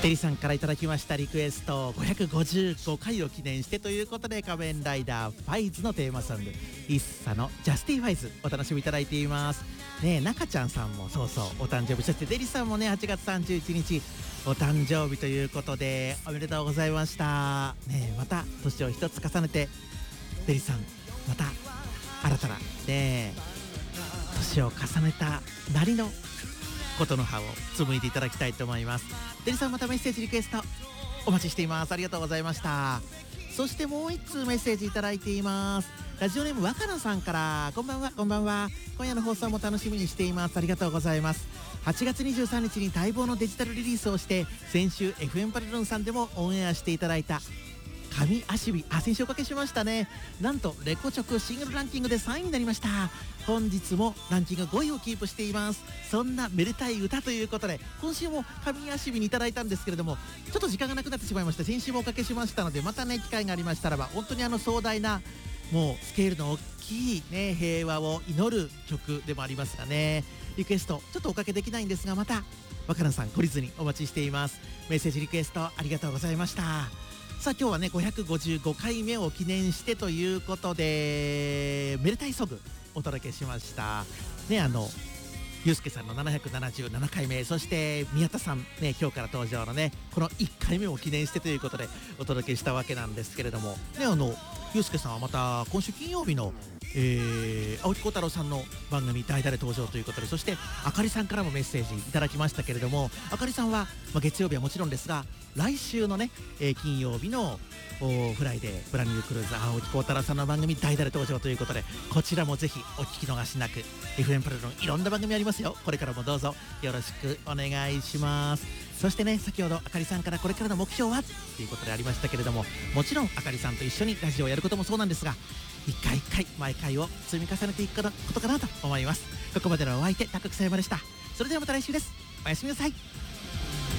テリさんからいただきましたリクエスト、555回を記念してということで、仮面ライダーファイズのテーマソング、イッサのジャスティファイズお楽しみいただいていますね。え、中ちゃんさんもそうそうお誕生日、そしてデリさんもね8月31日お誕生日ということで、おめでとうございましたね。また年を一つ重ねてデリさん、また新たなね年を重ねたなりのことの葉を紡いでいただきたいと思います。デリさん、またメッセージリクエストお待ちしています。ありがとうございました。そしてもう一通メッセージいただいています。ラジオネーム若菜さんから、こんばんはこんばんは、今夜の放送も楽しみにしています。ありがとうございます。8月23日に待望のデジタルリリースをして、先週 FM パルルンさんでもオンエアしていただいた神足火、先週おかけしましたね。なんとレコチョクシングルランキングで3位になりました。本日もランキング5位をキープしています。そんなめでたい歌ということで、今週も神足火にいただいたんですけれども、ちょっと時間がなくなってしまいまして、先週もおかけしましたので、またね機会がありましたらば、本当に壮大なもうスケールの大きいね平和を祈る曲でもありますがね、リクエストちょっとおかけできないんですが、また若菜さん懲りずにお待ちしています。メッセージリクエストありがとうございました。さあ今日はね555回目を記念してということで、めでたいソングお届けしましたね。ゆうすけさんの777回目、そして宮田さんね、今日から登場のねこの1回目を記念してということでお届けしたわけなんですけれどもね、ゆうすけさんはまた今週金曜日の青木小太郎さんの番組代打で登場ということで、そしてあかりさんからもメッセージいただきましたけれども、あかりさんは、月曜日はもちろんですが、来週のね、金曜日のフライデーブランニュークルーズ青木小太郎さんの番組代打で登場ということで、こちらもぜひお聞き逃しなく。 FM パルルンいろんな番組ありますよ。これからもどうぞよろしくお願いします。そしてね、先ほどあかりさんからこれからの目標はということでありましたけれども、もちろんあかりさんと一緒にラジオをやることもそうなんですが、一回一回毎回を積み重ねていくことかなと思います。ここまでのお相手、高草山でした。それではまた来週です。おやすみなさい。